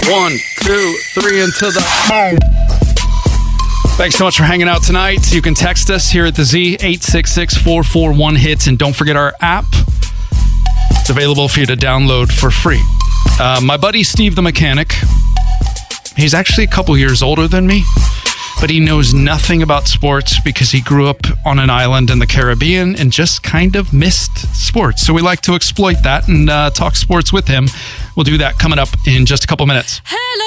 1, 2, 3 into the... Thanks so much for hanging out tonight. You can text us here at the Z, 866-441-HITS. And don't forget our app. It's available for you to download for free. My buddy Steve the Mechanic, he's actually a couple years older than me, but he knows nothing about sports because he grew up on an island in the Caribbean and just kind of missed sports. So we like to exploit that and talk sports with him. We'll do that coming up in just a couple minutes.